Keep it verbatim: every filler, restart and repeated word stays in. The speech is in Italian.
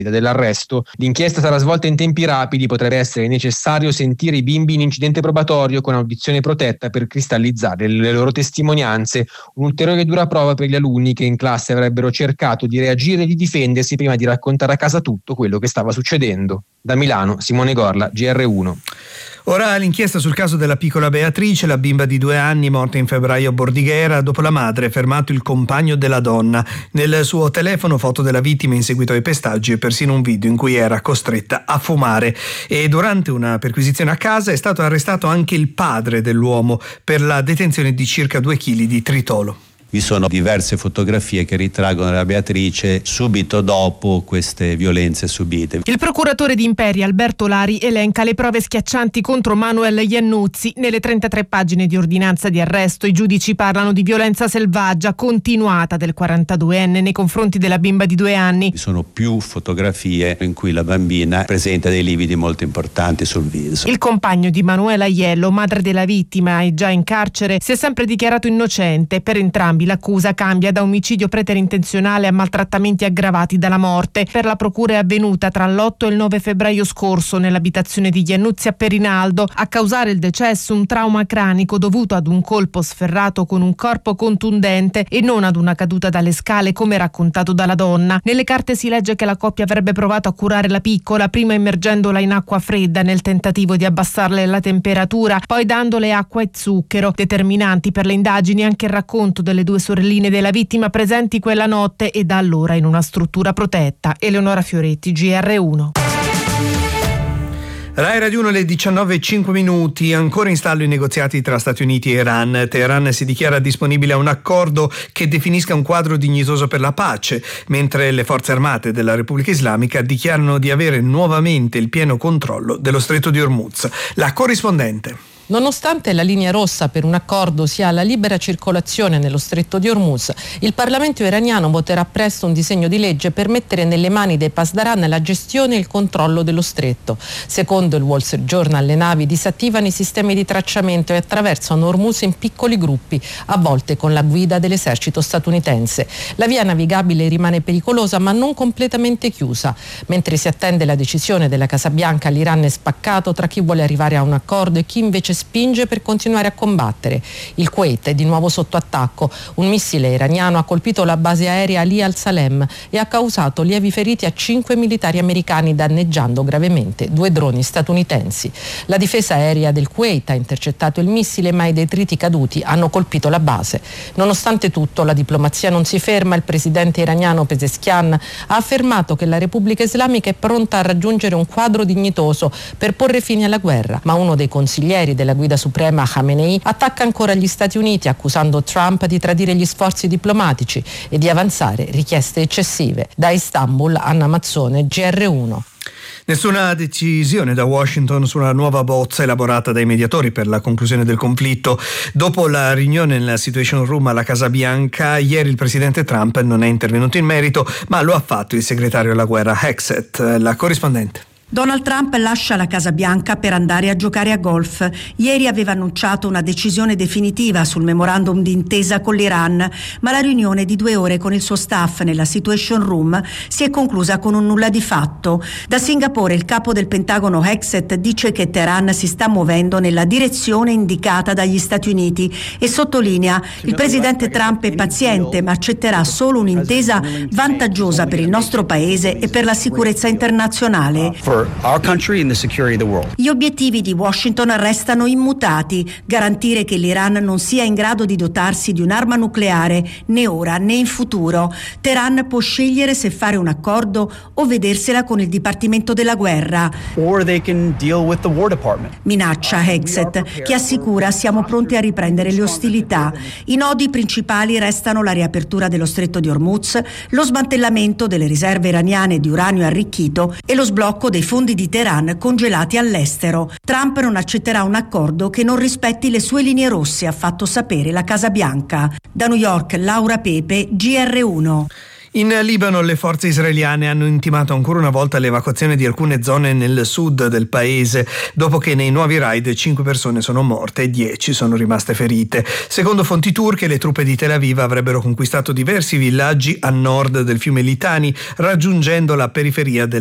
dell'arresto. L'inchiesta sarà svolta in tempi rapidi, potrebbe essere necessario sentire i bimbi in incidente probatorio con audizione protetta per cristallizzare le loro testimonianze, un'ulteriore dura prova per gli alunni che in classe avrebbero cercato di reagire e di difendersi prima di raccontare a casa tutto quello che stava succedendo. Da Milano, Simone Gorla, G R uno. Ora l'inchiesta sul caso della piccola Beatrice, la bimba di due anni morta in febbraio a Bordighera dopo la madre fermato il compagno della donna. Nel suo telefono foto della vittima in seguito ai pestaggi e persino un video in cui era costretta a fumare. E durante una perquisizione a casa è stato arrestato anche il padre dell'uomo per la detenzione di circa due chili di tritolo. Vi sono diverse fotografie che ritraggono la Beatrice subito dopo queste violenze subite. Il procuratore di Imperia Alberto Lari elenca le prove schiaccianti contro Manuel Iannuzzi. Nelle trentatré pagine di ordinanza di arresto i giudici parlano di violenza selvaggia continuata del quarantaduenne nei confronti della bimba di due anni. Vi sono più fotografie in cui la bambina presenta dei lividi molto importanti sul viso. Il compagno di Manuela Aiello, madre della vittima e già in carcere, si è sempre dichiarato innocente. Per entrambi l'accusa cambia da omicidio preterintenzionale a maltrattamenti aggravati dalla morte. Per la procura è avvenuta tra l'otto e il nove febbraio scorso nell'abitazione di Iannuzzi a Perinaldo. A causare il decesso un trauma cranico dovuto ad un colpo sferrato con un corpo contundente e non ad una caduta dalle scale come raccontato dalla donna. Nelle carte si legge che la coppia avrebbe provato a curare la piccola, prima immergendola in acqua fredda nel tentativo di abbassarle la temperatura, poi dandole acqua e zucchero. Determinanti per le indagini anche il racconto delle due sorelline della vittima presenti quella notte e da allora in una struttura protetta. Eleonora Fioretti, G R uno. Rai Radio uno, le diciannove e cinque minuti, ancora in stallo i negoziati tra Stati Uniti e Iran. Teheran si dichiara disponibile a un accordo che definisca un quadro dignitoso per la pace, mentre le forze armate della Repubblica Islamica dichiarano di avere nuovamente il pieno controllo dello Stretto di Hormuz. La corrispondente. Nonostante la linea rossa per un accordo sia la libera circolazione nello Stretto di Hormuz, il Parlamento iraniano voterà presto un disegno di legge per mettere nelle mani dei Pasdaran la gestione e il controllo dello stretto. Secondo il Wall Street Journal, le navi disattivano i sistemi di tracciamento e attraversano Hormuz in piccoli gruppi, a volte con la guida dell'esercito statunitense. La via navigabile rimane pericolosa ma non completamente chiusa. Mentre si attende la decisione della Casa Bianca, l'Iran è spaccato tra chi vuole arrivare a un accordo e chi invece spinge per continuare a combattere. Il Kuwait è di nuovo sotto attacco. Un missile iraniano ha colpito la base aerea Ali al-Salem e ha causato lievi feriti a cinque militari americani, danneggiando gravemente due droni statunitensi. La difesa aerea del Kuwait ha intercettato il missile, ma i detriti caduti hanno colpito la base. Nonostante tutto, la diplomazia non si ferma. Il presidente iraniano Pezeshkian ha affermato che la Repubblica Islamica è pronta a raggiungere un quadro dignitoso per porre fine alla guerra, ma uno dei consiglieri della guida suprema, Khamenei, attacca ancora gli Stati Uniti, accusando Trump di tradire gli sforzi diplomatici e di avanzare richieste eccessive. Da Istanbul, Anna Mazzone, G R uno. Nessuna decisione da Washington sulla nuova bozza elaborata dai mediatori per la conclusione del conflitto. Dopo la riunione nella Situation Room alla Casa Bianca, ieri il presidente Trump non è intervenuto in merito, ma lo ha fatto il segretario alla guerra Hegseth. La corrispondente. Donald Trump lascia la Casa Bianca per andare a giocare a golf. Ieri aveva annunciato una decisione definitiva sul memorandum d'intesa con l'Iran, ma la riunione di due ore con il suo staff nella Situation Room si è conclusa con un nulla di fatto. Da Singapore il capo del Pentagono Hegseth dice che Teheran si sta muovendo nella direzione indicata dagli Stati Uniti e sottolinea: il presidente Trump è paziente, ma accetterà solo un'intesa vantaggiosa per il nostro paese e per la sicurezza internazionale. Our country and the security of the world. Gli obiettivi di Washington restano immutati: garantire che l'Iran non sia in grado di dotarsi di un'arma nucleare né ora né in futuro. Teheran può scegliere se fare un accordo o vedersela con il Dipartimento della Guerra. Or they can deal with the War Department. Minaccia Hegseth, che assicura: siamo pronti a riprendere le ostilità. I nodi principali restano la riapertura dello Stretto di Hormuz, lo smantellamento delle riserve iraniane di uranio arricchito e lo sblocco dei fondi di Teheran congelati all'estero. Trump non accetterà un accordo che non rispetti le sue linee rosse, ha fatto sapere la Casa Bianca. Da New York, Laura Pepe, G R uno. In Libano le forze israeliane hanno intimato ancora una volta l'evacuazione di alcune zone nel sud del paese, dopo che nei nuovi raid cinque persone sono morte e dieci sono rimaste ferite. Secondo fonti turche, le truppe di Tel Aviv avrebbero conquistato diversi villaggi a nord del fiume Litani, raggiungendo la periferia del